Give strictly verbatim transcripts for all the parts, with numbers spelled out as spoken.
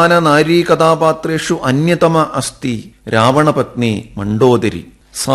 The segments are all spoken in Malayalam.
നാരീ കഥാപാത്രേഷു അന്യതമ അസ്തി രാവണപത്നി മണ്ഡോദരി. സാ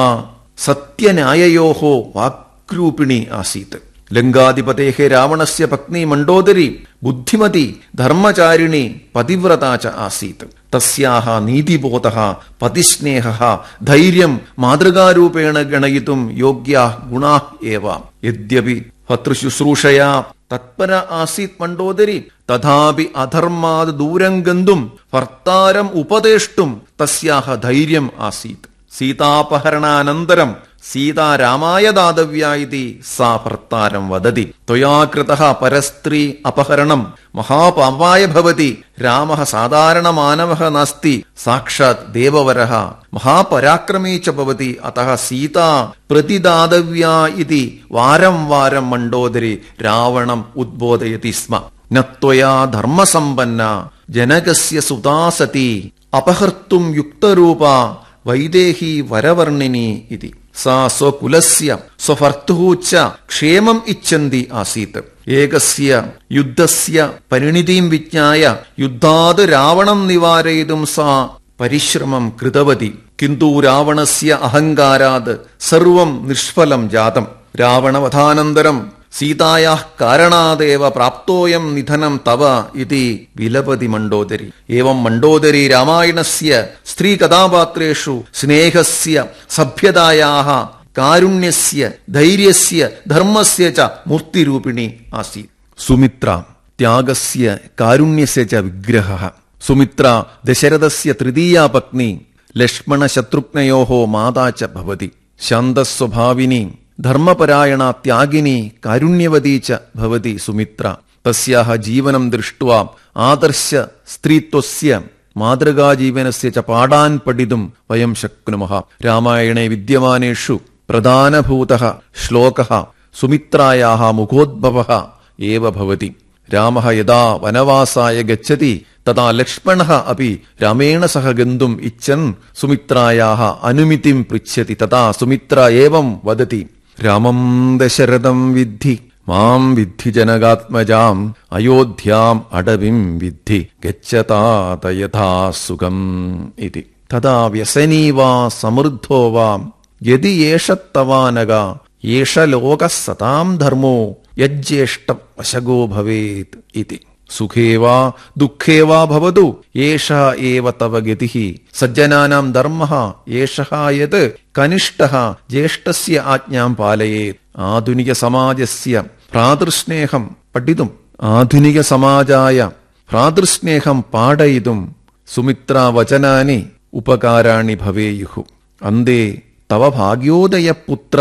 സത്യന്യായയോഃ വാക്രൂപിണി ആസീത്. ലങ്കാധിപതേഃ രാവണസ്യ പത്നി മണ്ഡോദരി ബുദ്ധിമതി ധർമ്മചാരിണി പതിവ്രതാ ച ആസീത്. തസ്യാഹ നീതിബോധഃ പതിസ്നേഹഃ ധൈര്യം മാതൃകാരൂപേണ ഗണയിതും യോഗ്യാഃ ഗുണാഃ ഏവ. യദ്യപി ഭർതൃശുശ്രൂഷയാ തത്പര ആസീത് മണ്ഡോദരി തഥാപി അധർമാത് ദൂരം ഗന്തും ഭർത്താരം ഉപദേഷ്ടും തസ്യാഹ ധൈര്യം ആസീത്. സീതാപഹരണാനന്തരം സീതാ രാമായ ദാതവ്യ ഇതി സാ ഭർത്താരം വദതി. ത്വയാ കൃതഃ പരസ്ത്രീ അപഹരണം മഹാപാപായ ഭവതി. രാമഃ സാധാരണ മാനവഃ നാസ്തി സാക്ഷാത് ദേവവരഃ മഹാപരാക്രമീ ച ഭവതി. അതഃ സീതാ പ്രതിദാതവ്യ ഇതി വാരം വാരം മണ്ഡോദരി രാവണം ഉദ്ബോധയതി സ്മ. ന ത്വയാ ധർമ്മസമ്പന്ന ജനകസ്യ സുതാ സതി അപഹർത്തും യുക്തരൂപ വൈദേഹി വരവർണിനി ഇതി. സാ സ്വകുലസ്യ സ്വഭർത്തുഃ ച ക്ഷേമം ഇച്ഛന്തി ആസീത്. ഏകസ്യ യുദ്ധസ്യ പരിണിതിം വിജ്ഞായ യുദ്ധാത് രാവണം നിവാരയിതും സാ പരിശ്രമം കൃതവതി. കിന്തു രാവണസ്യ അഹങ്കാരാത് സർവം നിഷ്ഫലം ജാതം. രാവണവധാനന്തരം സീതായാഃ കാരണാദേവ പ്രാപ്തോയം നിധനം തവ ഇതി വിലപതി മണ്ഡോദരി. ഏവം മണ്ഡോദരി രാമായണസ്യ സ്ത്രീ കഥാപാത്രേഷു സ്നേഹസ്യ സഭ്യതായാഃ കാരുണ്യസ്യ ധൈര്യസ്യ ധർമ്മസ്യ ച മൂർത്തിരൂപിണി ആസീത്. സുമിത്ര ത്യാഗസ്യ കാരുണ്യസ്യ ച വിഗ്രഹഃ. സുമിത്ര ദശരഥസ്യ തൃതീയാ പത്നി ലക്ഷ്മണ ശത്രുഘ്നയോഃ മാതാ ച ഭവതി. ശാന്തസ്വഭാവിനി ധർമ്മപരായണ ത്യാഗിനി കാരുണ്യവതീ ച ഭവതി സുമിത്ര. തസ്യാഹ ജീവനം ദൃഷ്ട്വാ ആദർശ സ്ത്രീത്വസ്യ മാതൃകാജീവനസ്യ ച പാഠാൻ പഠിതും വയം ശക്നുമഃ. രാമായണേ വിദ്യമാനേഷു പ്രധാനഭൂതഃ ശ്ലോകഃ സുമിത്രായാഃ മുഖോദ്ഭവഃ ഏവ ഭവതി. രാമഃ യദാ വനവാസായ ഗച്ഛതി തഥാ ലക്ഷ്മണഃ അപി രാമേണ സഹ ഗന്തും ഇച്ഛൻ സുമിത്രായാഃ അനുമതിം പൃച്ഛതി. തഥാ സുമിത്ര ഏവം വദതി. രാമം ദശരഥം വിദ്ധി മാം വിദ്ധി ജനകാത്മജാം അയോധ്യാം അടവിം വിദ്ധി ഗച്ഛതാത യഥാ സുഖം ഇതി. തഥാ വ്യസനീ വാ സമൃദ്ധോ വാ യദി ഏഷ തവാനക ഏഷ ലോകഃ സതാം ധർമ്മോ യജ്ജേഷ്ട വശഗോ ഭവേത് ഇതി. സുഖേ വാ ദുഃഖേ വാ ഭവതു ഏഷഃ ഏവ തവ ഗതിഃ. സജ്ജനാനാം ധർമ്മഃ ഏഷഃ യത് കനിഷ്ഠഃ ജ്യേഷ്ഠസ്യ ആജ്ഞാം പാലയേത്. ആധുനിക സമാജസ്യ ഭ്രാതൃസ്നേഹം പഠിതും ആധുനിക സമാജായ ഭ്രാതൃസ്നേഹം പാഠയിതും സുമിത്രാ വചനാനി ഉപകാരാണി ഭവേയുഃ. അന്തേ തവ ഭാഗ്യോദയ പുത്ര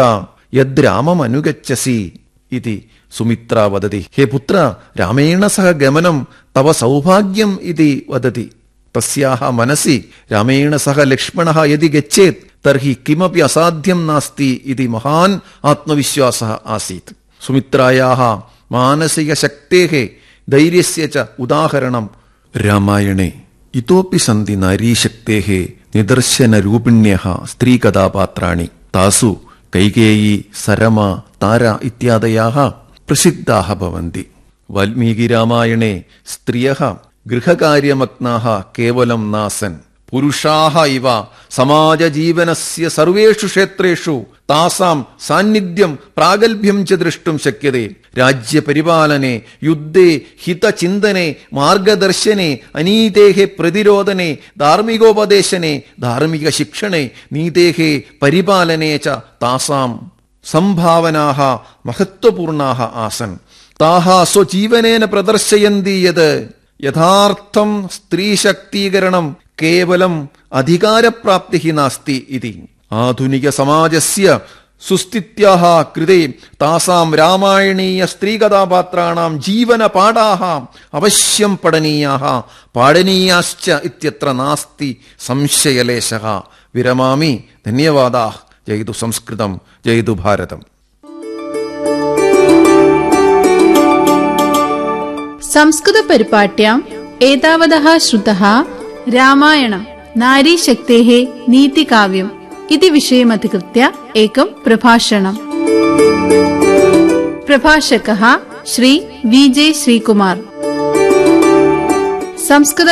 യദ്രാമമനുഗച്ഛസി ഇതി സുമിത്ര വദതി. ഹേ പുത്ര, രാമേണ സഹ ഗമനം തവ സൗഭാഗ്യം ഇതി വദതി. തസ്യാഹ മനസി രാമേണ സഹ ലക്ഷ്മണഃ യദി ഗച്ഛേത് തർഹി കിമപി അസാധ്യം നാസ്തി ഇതി മഹാൻ ആത്മവിശ്വാസഃ ആസീത്. സുമിത്രായാഹ മാനസിക ശക്തേഃ ധൈര്യസ്യ ച ഉദാഹരണം രാമായണേ ഇതോപി സന്തി നാരീശക്തേഃ നിദർശനരൂപിണ്യഃ സ്ത്രീകഥാപാത്രാണി. താസു കൈകേയി സരമ താര ഇത്യാദയാഃ പ്രസിദ്ധാഃ ഭവന്തി. വാൽമീകി രാമായണേ സ്ത്രിയഃ ഗൃഹകാര്യമഗ്നാഃ കേവലം നാസൻ പുരുഷാഃ ഇവ സമാജജീവനസ്യ സർവേഷു ക്ഷേത്രേഷു താസാം സാന്നിധ്യം പ്രാഗൽഭ്യം ച ദ്രഷ്ടും ശക്യതേ. രാജ്യപരിപാലനെ യുദ്ധേ ഹിതചിന്തനെ മാർഗദർശനെ അനീതേഃ പ്രതിരോധനെ ധാർമ്മികോപദേശനെ ധാർമ്മിക ശിക്ഷണേ നീതേഃ പരിപാലനെ ച താസാം സംഭാവനാഃ മഹത്വപൂർണാഃ ആസൻ. താഃ സ്വജീവനേന പ്രദർശയന്തി യത് യഥാർത്ഥം സ്ത്രീശക്തീകരണം കേവലം അധികാരപ്രാപ്തിഃ നാസ്തി ഇതി. ആധുനിക സമാജസ്യ സുസ്ഥിത്യാഃ കൃതേ താസാം രാമായണീയ സ്ത്രീകഥാപാത്രാണാം ജീവനപാഠാഃ അവശ്യം പഠനീയാഃ പാഠനീയാശ്ച ഇത്യത്ര നാസ്തി സംശയലേശഃ. വിരമാമി. ധന്യവാദാഃ. ജയ്തു സംസ്കൃതം, ജയ്തു ഭാരതം. സംസ്കൃത പരിപാട്യാം ഏതാവതഃ ശ്രുതഃ രാമായണം നാരീശക്തേഃ നീതികാവ്യം इति विषयमधिकृत्य एकं प्रभाषणम्. प्रभाषकः श्री वी जे श्रीकुमार. संस्कृत